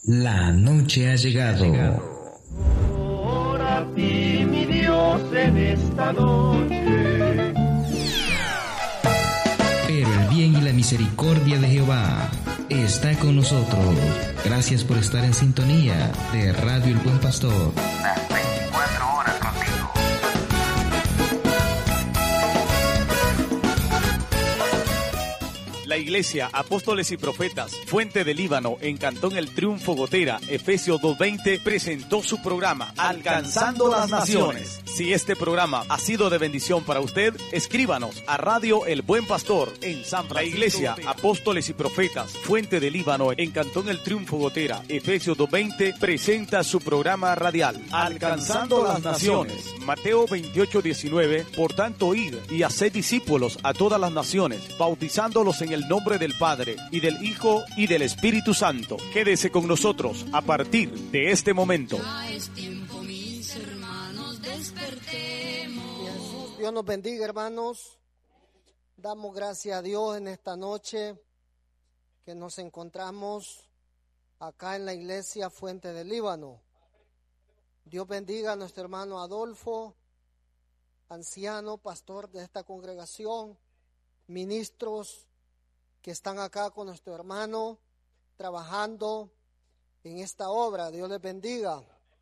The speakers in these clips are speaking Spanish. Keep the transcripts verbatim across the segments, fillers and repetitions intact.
La noche ha llegado. Ora a ti, mi Dios, en esta noche. Pero el bien y la misericordia de Jehová está con nosotros. Gracias por estar en sintonía de Radio El Buen Pastor. Las veinticuatro horas contigo. La Iglesia Apóstoles y Profetas Fuente del Líbano en Cantón El Triunfo Gotera, Efesios dos veinte, presentó su programa Alcanzando las Naciones. Si este programa ha sido de bendición para usted, escríbanos a Radio El Buen Pastor en San Francisco. La Iglesia Apóstoles y Profetas Fuente del Líbano en Cantón El Triunfo Gotera, Efesios dos veinte, presenta su programa radial Alcanzando las Naciones. Mateo veintiocho diecinueve, por tanto id y haced discípulos a todas las naciones, bautizándolos en el nombre del Padre, y del Hijo, y del Espíritu Santo. Quédese con nosotros a partir de este momento. Ya es tiempo, mis hermanos, despertemos. Dios nos bendiga, hermanos. Damos gracias a Dios en esta noche que nos encontramos acá en la iglesia Fuente del Líbano. Dios bendiga a nuestro hermano Adolfo, anciano, pastor de esta congregación, ministros que están acá con nuestro hermano trabajando en esta obra. Dios les bendiga.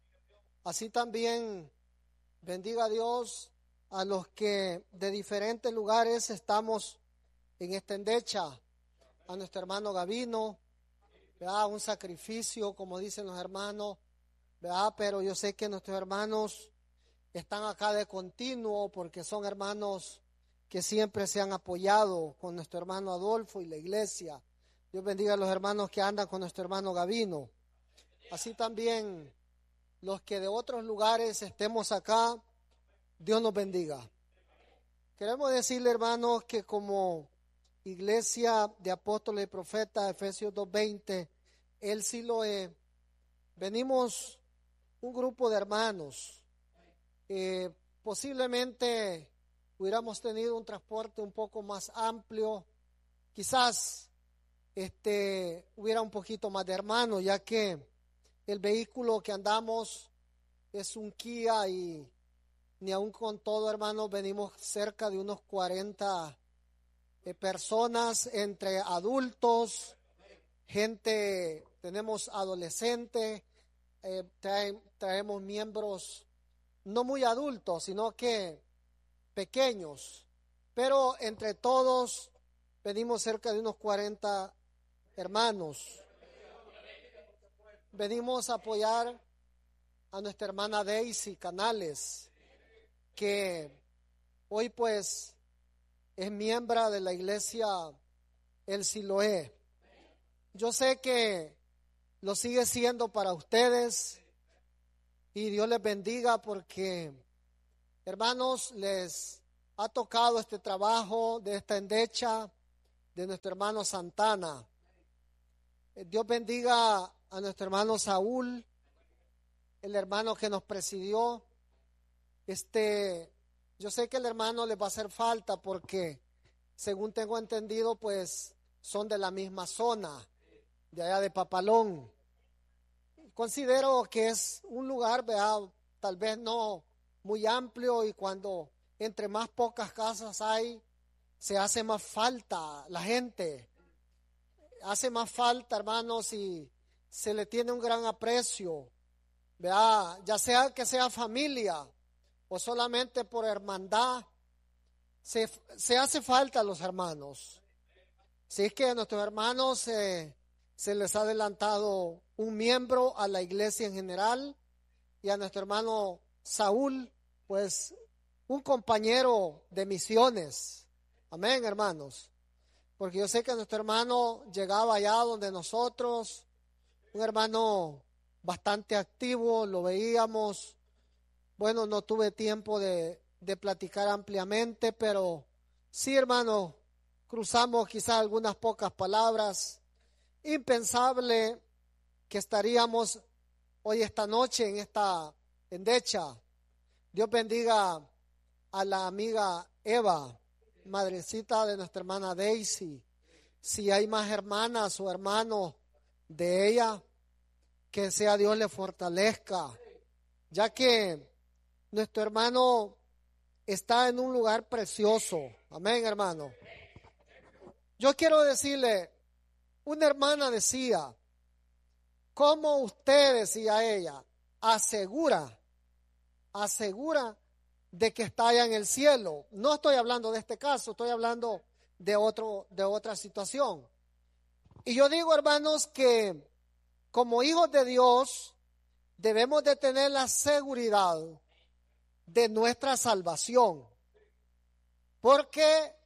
Así también bendiga a Dios a los que de diferentes lugares estamos en esta endecha. A nuestro hermano Gavino, ¿verdad? Un sacrificio, como dicen los hermanos, ¿verdad? Pero yo sé que nuestros hermanos están acá de continuo porque son hermanos que siempre se han apoyado con nuestro hermano Adolfo y la iglesia. Dios bendiga a los hermanos que andan con nuestro hermano Gavino. Así también los que de otros lugares estemos acá, Dios nos bendiga. Queremos decirle, hermanos, que como iglesia de apóstoles y profetas, Efesios dos veinte, el Siloé, venimos un grupo de hermanos. Eh, posiblemente hubiéramos tenido un transporte un poco más amplio, quizás este, hubiera un poquito más de hermanos, ya que el vehículo que andamos es un Kia y ni aún con todo, hermanos, venimos cerca de unos cuarenta eh, personas, entre adultos, gente, tenemos adolescentes, eh, trae, traemos miembros no muy adultos, sino que pequeños, pero entre todos venimos cerca de unos cuarenta hermanos. Venimos a apoyar a nuestra hermana Daisy Canales, que hoy pues es miembro de la iglesia El Siloé. Yo sé que lo sigue siendo para ustedes y Dios les bendiga porque, hermanos, les ha tocado este trabajo de esta endecha de nuestro hermano Santana. Dios bendiga a nuestro hermano Saúl, el hermano que nos presidió. Este, yo sé que el hermano les va a hacer falta porque, según tengo entendido, pues son de la misma zona, de allá de Papalón. Considero que es un lugar, ¿verdad?, tal vez no muy amplio, y cuando entre más pocas casas hay, se hace más falta la gente. Hace más falta, hermanos, y se le tiene un gran aprecio, ¿verdad? Ya sea que sea familia o solamente por hermandad, se, se hace falta a los hermanos. Si es que a nuestros hermanos eh, se les ha adelantado un miembro a la iglesia en general, y a nuestro hermano Saúl, pues un compañero de misiones. Amén, hermanos. Porque yo sé que nuestro hermano llegaba allá donde nosotros, un hermano bastante activo, lo veíamos. Bueno, no tuve tiempo de, de platicar ampliamente, pero sí, hermano, cruzamos quizás algunas pocas palabras. Impensable que estaríamos hoy esta noche en esta endecha. Dios bendiga a la amiga Eva, madrecita de nuestra hermana Daisy. Si hay más hermanas o hermanos de ella, que sea Dios le fortalezca, ya que nuestro hermano está en un lugar precioso. Amén, hermano. Yo quiero decirle, una hermana decía, ¿cómo usted, decía ella, asegura, asegura de que está allá en el cielo? No estoy hablando de este caso, estoy hablando de otro, de otra situación. Y yo digo, hermanos, que como hijos de Dios debemos de tener la seguridad de nuestra salvación, porque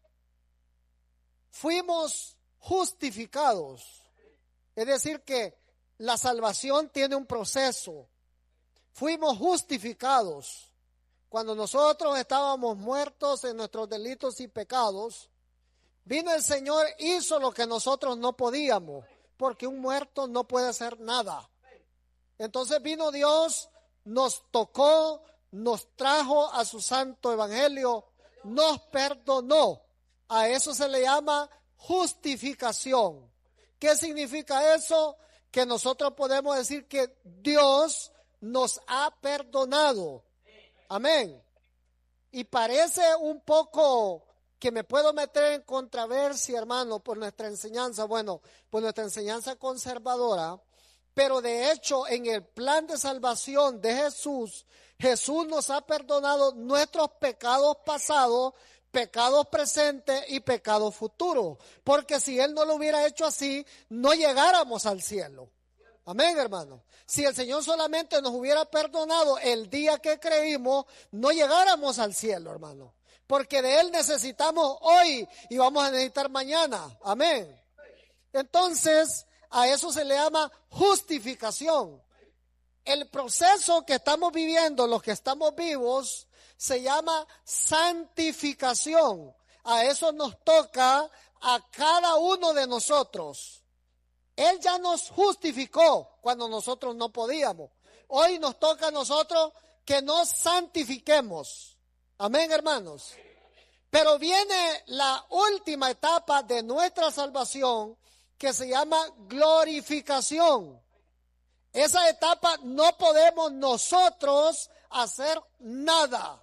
fuimos justificados. Es decir, que la salvación tiene un proceso. Fuimos justificados. Cuando nosotros estábamos muertos en nuestros delitos y pecados, vino el Señor, hizo lo que nosotros no podíamos, porque un muerto no puede hacer nada. Entonces vino Dios, nos tocó, nos trajo a su santo evangelio, nos perdonó. A eso se le llama justificación. ¿Qué significa eso? Que nosotros podemos decir que Dios nos ha perdonado. Amén. Y parece un poco que me puedo meter en controversia, hermano, por nuestra enseñanza. Bueno, por nuestra enseñanza conservadora. Pero de hecho, en el plan de salvación de Jesús, Jesús nos ha perdonado nuestros pecados pasados, pecados presentes y pecados futuros. Porque si Él no lo hubiera hecho así, no llegáramos al cielo. Amén, hermano. Si el Señor solamente nos hubiera perdonado el día que creímos, no llegáramos al cielo, hermano. Porque de Él necesitamos hoy y vamos a necesitar mañana. Amén. Entonces, a eso se le llama justificación. El proceso que estamos viviendo, los que estamos vivos, se llama santificación. A eso nos toca a cada uno de nosotros. Él ya nos justificó cuando nosotros no podíamos. Hoy nos toca a nosotros que nos santifiquemos. Amén, hermanos. Pero viene la última etapa de nuestra salvación, que se llama glorificación. Esa etapa no podemos nosotros hacer nada.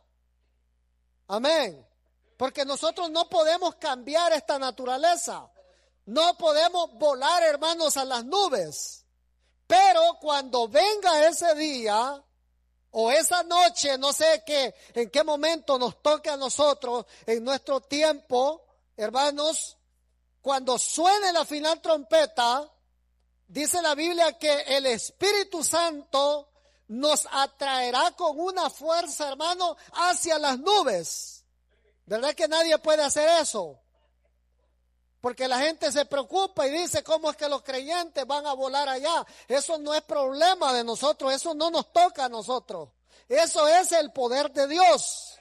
Amén. Porque nosotros no podemos cambiar esta naturaleza. No podemos volar, hermanos, a las nubes. Pero cuando venga ese día o esa noche, no sé qué, en qué momento nos toque a nosotros en nuestro tiempo, hermanos, cuando suene la final trompeta, dice la Biblia que el Espíritu Santo nos atraerá con una fuerza, hermano, hacia las nubes. ¿Verdad que nadie puede hacer eso? Porque la gente se preocupa y dice, ¿cómo es que los creyentes van a volar allá? Eso no es problema de nosotros, eso no nos toca a nosotros. Eso es el poder de Dios.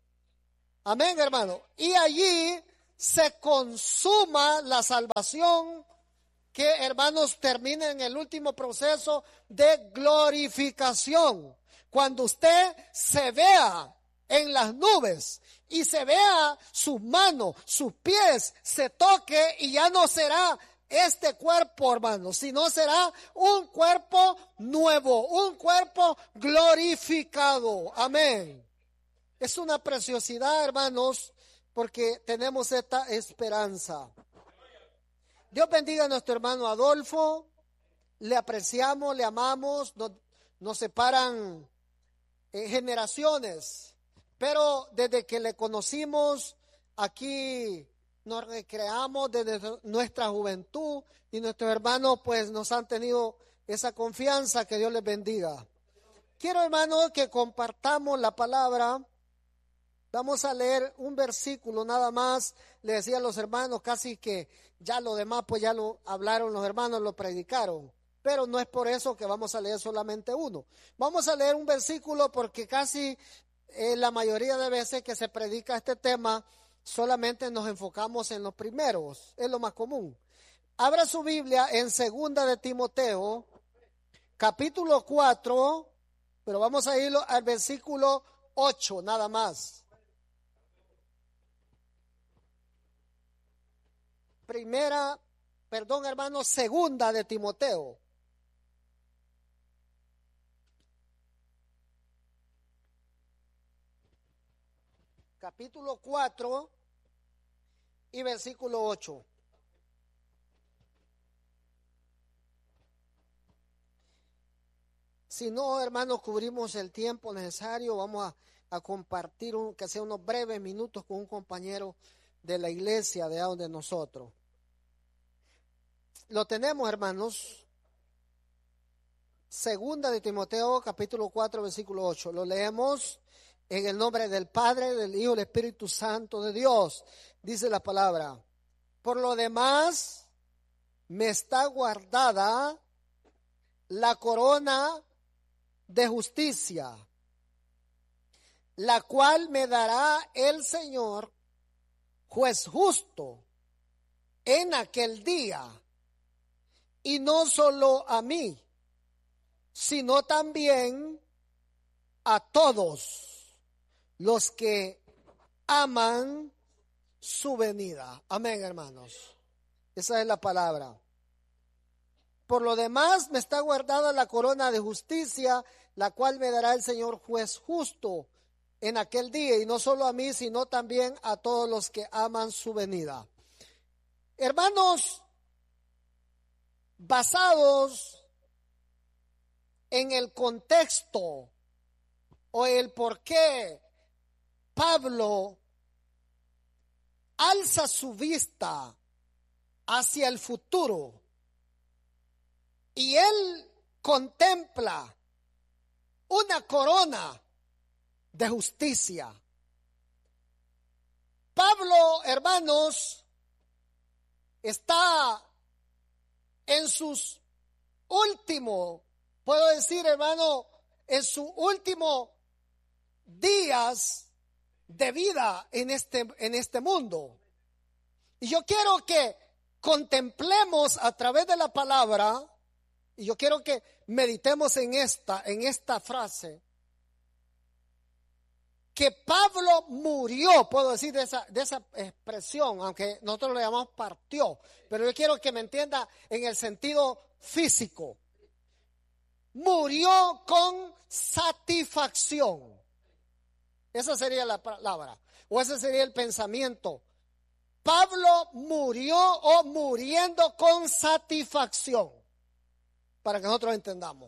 Amén, hermano. Y allí se consuma la salvación, que, hermanos, termina en el último proceso de glorificación. Cuando usted se vea en las nubes y se vea sus manos, sus pies, se toque, y ya no será este cuerpo, hermano, sino será un cuerpo nuevo, un cuerpo glorificado. Amén. Es una preciosidad, hermanos, porque tenemos esta esperanza. Dios bendiga a nuestro hermano Adolfo. Le apreciamos, le amamos. Nos, nos separan eh, generaciones. Pero desde que le conocimos, aquí nos recreamos desde nuestra juventud. Y nuestros hermanos pues nos han tenido esa confianza. Que Dios les bendiga. Quiero, hermanos, que compartamos la palabra. Vamos a leer un versículo nada más. Le decía a los hermanos casi que ya lo demás pues ya lo hablaron los hermanos, lo predicaron. Pero no es por eso que vamos a leer solamente uno. Vamos a leer un versículo porque casi eh, la mayoría de veces que se predica este tema solamente nos enfocamos en los primeros. Es lo más común. Abra su Biblia en Segunda de Timoteo, capítulo cuatro, pero vamos a ir al versículo ocho nada más. Primera, perdón hermano, segunda de Timoteo. capítulo cuatro y versículo ocho. Si no, hermanos, cubrimos el tiempo necesario, vamos a, a compartir, un, que sea unos breves minutos con un compañero de la iglesia de donde nosotros. Lo tenemos, hermanos. Segunda de Timoteo, capítulo cuatro, versículo ocho. Lo leemos en el nombre del Padre, del Hijo y del Espíritu Santo de Dios. Dice la palabra: por lo demás, me está guardada la corona de justicia, la cual me dará el Señor, juez justo, en aquel día, y no solo a mí, sino también a todos los que aman su venida. Amén, hermanos. Esa es la palabra. Por lo demás, me está guardada la corona de justicia, la cual me dará el Señor juez justo en aquel día, y no solo a mí, sino también a todos los que aman su venida. Hermanos, basados en el contexto o el por qué Pablo alza su vista hacia el futuro y él contempla una corona de justicia. Pablo, hermanos, está en sus últimos, puedo decir, hermano, en sus últimos días de vida en este, en este mundo. Y yo quiero que contemplemos a través de la palabra, y yo quiero que meditemos en esta, en esta frase, que Pablo murió, puedo decir de esa, de esa expresión, aunque nosotros lo llamamos partió, pero yo quiero que me entienda en el sentido físico. Murió con satisfacción. Esa sería la palabra, o ese sería el pensamiento. Pablo murió o muriendo con satisfacción, para que nosotros entendamos.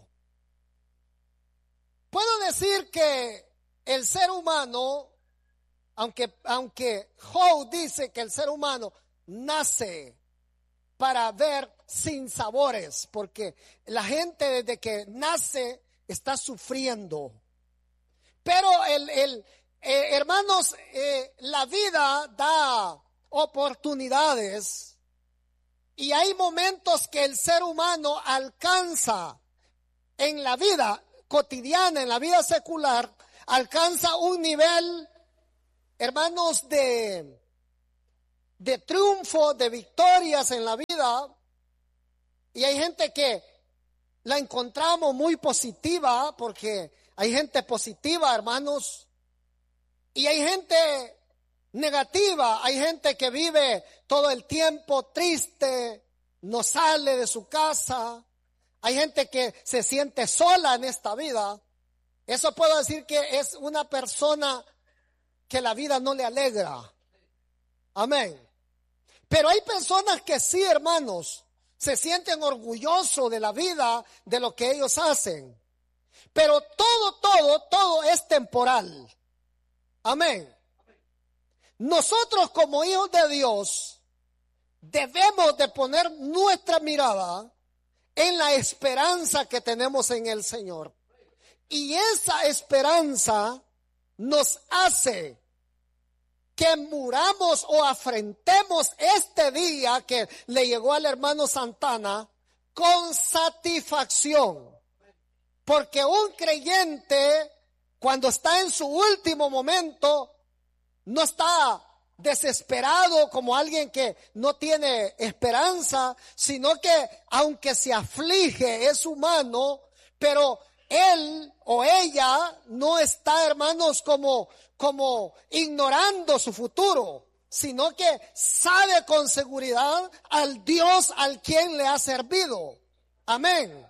Puedo decir que el ser humano, aunque, aunque Job dice que el ser humano nace para ver sin sabores, porque la gente desde que nace está sufriendo. Pero el, el eh, hermanos, eh, la vida da oportunidades y hay momentos que el ser humano alcanza en la vida cotidiana, en la vida secular, alcanza un nivel, hermanos, de, de triunfo, de victorias en la vida. Y hay gente que la encontramos muy positiva, porque hay gente positiva, hermanos, y hay gente negativa, hay gente que vive todo el tiempo triste, no sale de su casa, hay gente que se siente sola en esta vida. Eso puedo decir que es una persona que la vida no le alegra. Amén. Pero hay personas que sí, hermanos, se sienten orgullosos de la vida, de lo que ellos hacen. Pero todo, todo, todo es temporal. Amén. Nosotros como hijos de Dios debemos de poner nuestra mirada en la esperanza que tenemos en el Señor. Y esa esperanza nos hace que muramos o afrentemos este día que le llegó al hermano Santana con satisfacción. Porque un creyente, cuando está en su último momento, no está desesperado como alguien que no tiene esperanza, sino que aunque se aflige, es humano, pero él o ella no está, hermanos, como, como ignorando su futuro, sino que sabe con seguridad al Dios al quien le ha servido. Amén.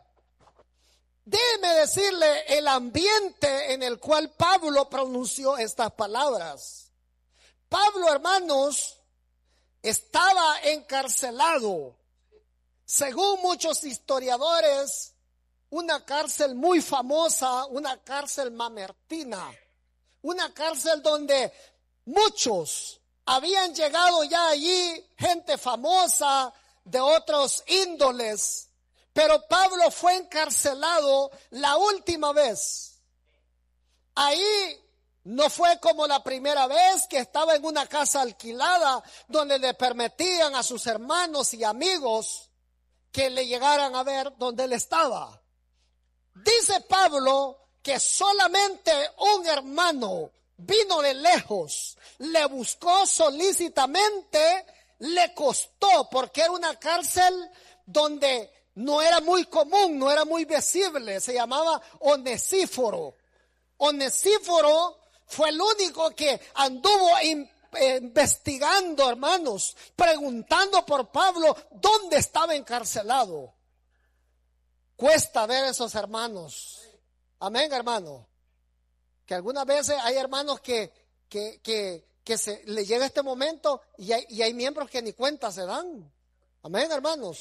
Déjeme decirle el ambiente en el cual Pablo pronunció estas palabras. Pablo, hermanos, estaba encarcelado. Según muchos historiadores, una cárcel muy famosa, una cárcel mamertina, una cárcel donde muchos habían llegado ya allí, gente famosa de otros índoles, pero Pablo fue encarcelado la última vez. Ahí no fue como la primera vez, que estaba en una casa alquilada donde le permitían a sus hermanos y amigos que le llegaran a ver donde él estaba. Dice Pablo que solamente un hermano vino de lejos, le buscó solícitamente, le costó, porque era una cárcel donde no era muy común, no era muy visible, se llamaba Onesíforo. Onesíforo fue el único que anduvo in, eh, investigando, hermanos, preguntando por Pablo dónde estaba encarcelado. Cuesta ver esos hermanos. Amén, hermano. Que algunas veces hay hermanos que, que, que, que se le llega este momento y hay, y hay miembros que ni cuenta se dan. Amén, hermanos.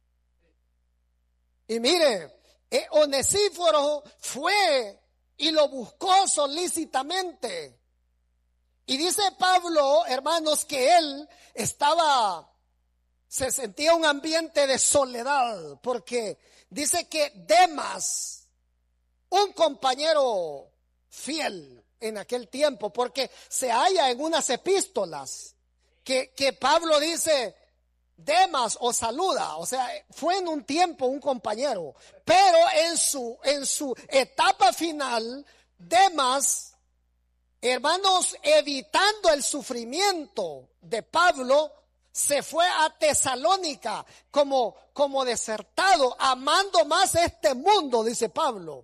Y mire, eh, Onesíforo fue y lo buscó solícitamente. Y dice Pablo, hermanos, que él estaba, se sentía un ambiente de soledad, porque dice que Demas, un compañero fiel en aquel tiempo, porque se halla en unas epístolas que, que Pablo dice, Demas os saluda, o sea, fue en un tiempo un compañero, pero en su, en su etapa final, Demas, hermanos, evitando el sufrimiento de Pablo, se fue a Tesalónica como, como desertado, amando más este mundo, dice Pablo.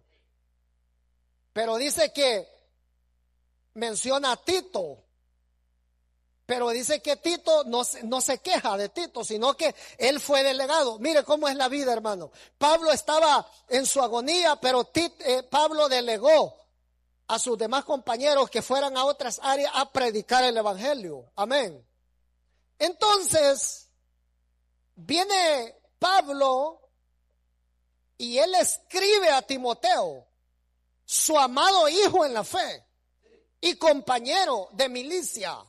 Pero dice que menciona a Tito. Pero dice que Tito no, no se queja de Tito, sino que él fue delegado. Mire cómo es la vida, hermano. Pablo estaba en su agonía, pero Tito, eh, Pablo delegó a sus demás compañeros que fueran a otras áreas a predicar el evangelio. Amén. Entonces, viene Pablo y él escribe a Timoteo, su amado hijo en la fe y compañero de milicia.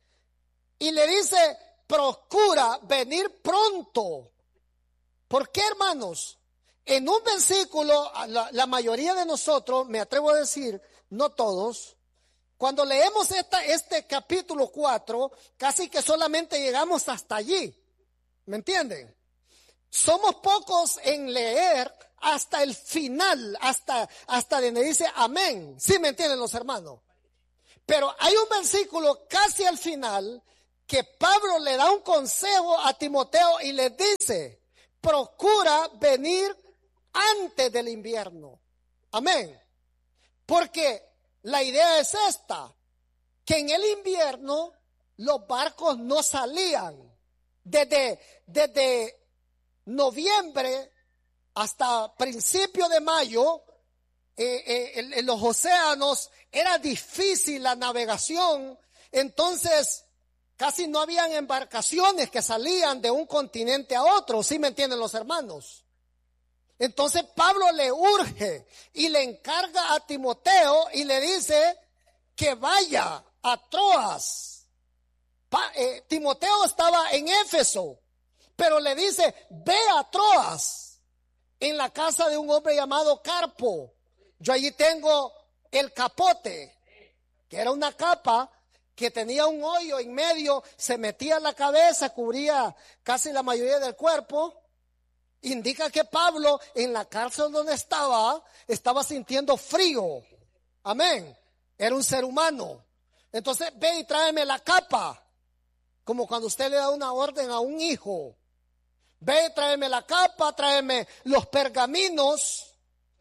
Y le dice, procura venir pronto. ¿Por qué, hermanos? En un versículo, la, la mayoría de nosotros, me atrevo a decir, no todos, cuando leemos esta, este capítulo cuatro, casi que solamente llegamos hasta allí. ¿Me entienden? Somos pocos en leer hasta el final, hasta, hasta donde dice amén. ¿Sí me entienden los hermanos? Pero hay un versículo casi al final que Pablo le da un consejo a Timoteo y le dice, procura venir antes del invierno. Amén. Porque la idea es esta, que en el invierno los barcos no salían. Desde, desde noviembre hasta principio de mayo, eh, eh, en, en los océanos era difícil la navegación, entonces casi no habían embarcaciones que salían de un continente a otro, ¿sí me entienden los hermanos? Entonces Pablo le urge y le encarga a Timoteo y le dice que vaya a Troas. Pa, eh, Timoteo estaba en Éfeso, pero le dice, ve a Troas, en la casa de un hombre llamado Carpo. Yo allí tengo el capote, que era una capa que tenía un hoyo en medio, se metía en la cabeza, cubría casi la mayoría del cuerpo. Indica que Pablo en la cárcel donde estaba, estaba sintiendo frío. Amén. Era un ser humano. Entonces ve y tráeme la capa. Como cuando usted le da una orden a un hijo. Ve, tráeme la capa, tráeme los pergaminos.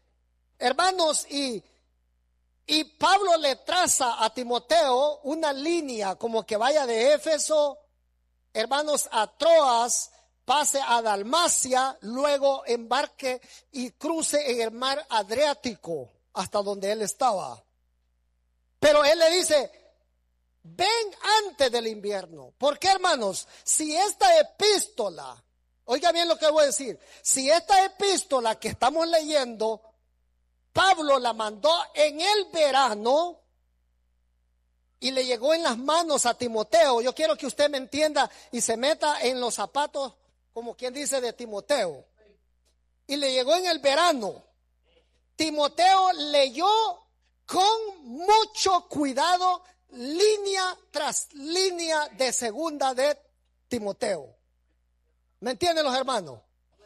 Hermanos, y, y Pablo le traza a Timoteo una línea como que vaya de Éfeso, hermanos, a Troas, pase a Dalmacia, luego embarque y cruce en el mar Adriático hasta donde él estaba. Pero él le dice, ven antes del invierno. ¿Por qué, hermanos? Si esta epístola, oiga bien lo que voy a decir, si esta epístola que estamos leyendo, Pablo la mandó en el verano y le llegó en las manos a Timoteo, yo quiero que usted me entienda y se meta en los zapatos, como quien dice, de Timoteo. Y le llegó en el verano. Timoteo leyó con mucho cuidado línea tras línea de segunda de Timoteo. ¿Me entienden los hermanos?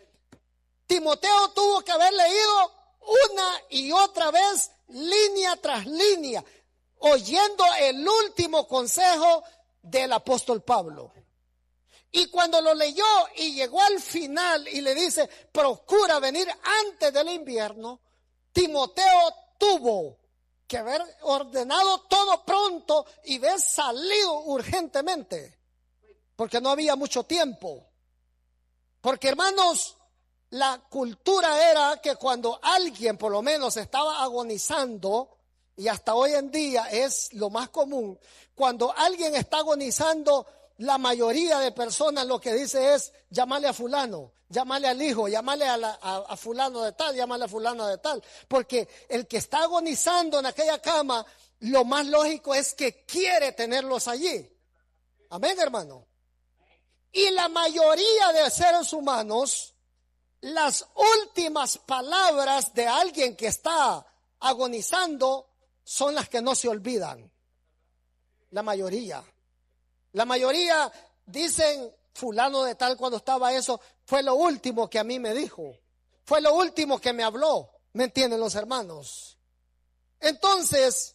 Timoteo tuvo que haber leído una y otra vez, línea tras línea, oyendo el último consejo del apóstol Pablo. Y cuando lo leyó y llegó al final y le dice, procura venir antes del invierno, Timoteo tuvo que haber ordenado todo pronto y haber salido urgentemente, porque no había mucho tiempo. Porque, hermanos, la cultura era que cuando alguien por lo menos estaba agonizando, y hasta hoy en día es lo más común, cuando alguien está agonizando, la mayoría de personas lo que dice es, llámale a fulano, llámale al hijo, llámale a, la, a, a fulano de tal, llámale a fulano de tal. Porque el que está agonizando en aquella cama, lo más lógico es que quiere tenerlos allí. Amén, hermano. Y la mayoría de seres humanos, las últimas palabras de alguien que está agonizando son las que no se olvidan. La mayoría. La mayoría dicen, fulano de tal cuando estaba eso, fue lo último que a mí me dijo. Fue lo último que me habló. ¿Me entienden los hermanos? Entonces,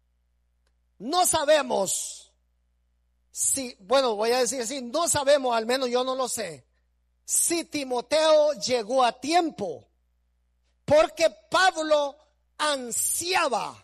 no sabemos si, bueno, voy a decir así, no sabemos, al menos yo no lo sé, si Timoteo llegó a tiempo, porque Pablo ansiaba,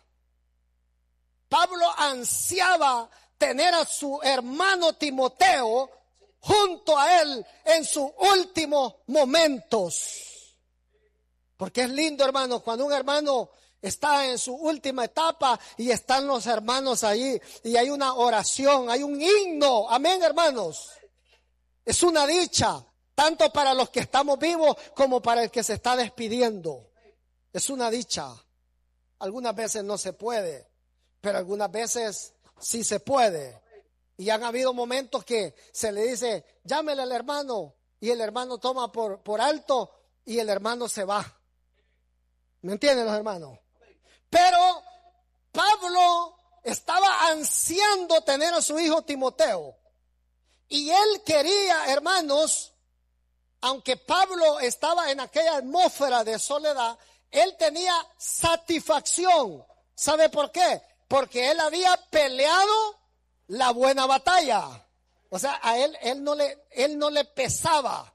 Pablo ansiaba tener a su hermano Timoteo junto a él en sus últimos momentos. Porque es lindo, hermano, cuando un hermano está en su última etapa y están los hermanos allí y hay una oración, hay un himno. Amén, hermanos. Es una dicha, tanto para los que estamos vivos como para el que se está despidiendo. Es una dicha. Algunas veces no se puede, pero algunas veces sí se puede. Y han habido momentos que se le dice, llámele al hermano, y el hermano toma por, por alto y el hermano se va. ¿Me entienden los hermanos? Pero Pablo estaba ansiando tener a su hijo Timoteo. Y él quería, hermanos, aunque Pablo estaba en aquella atmósfera de soledad, él tenía satisfacción. ¿Sabe por qué? Porque él había peleado la buena batalla. O sea, a él, él, no le, él no le pesaba